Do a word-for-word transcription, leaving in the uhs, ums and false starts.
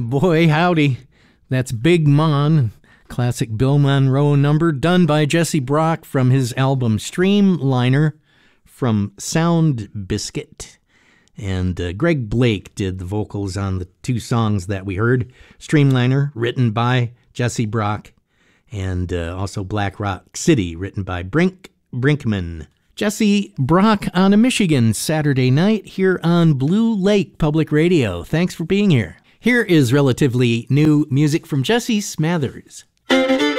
Boy, howdy. That's Big Mon, classic Bill Monroe number done by Jesse Brock from his album Streamliner from Sound Biscuit. And uh, Greg Blake did the vocals on the two songs that we heard. Streamliner, written by Jesse Brock, and uh, also Black Rock City, written by Brink Brinkman. Jesse Brock on a Michigan Saturday night here on Blue Lake Public Radio. Thanks for being here. Here is relatively new music from Jesse Smathers.